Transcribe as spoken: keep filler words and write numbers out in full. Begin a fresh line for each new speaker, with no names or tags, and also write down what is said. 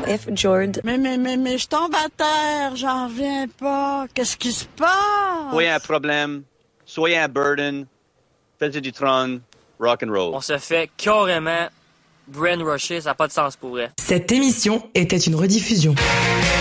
F. Jord.
Mais, mais, mais, mais, je tombe à terre, j'en reviens pas. Qu'est-ce qui se passe?
Soyez un problème, soyez un burden, faites du trône, rock and roll.
On se fait carrément brainwasher, ça n'a pas de sens pour vrai.
Cette émission était une rediffusion.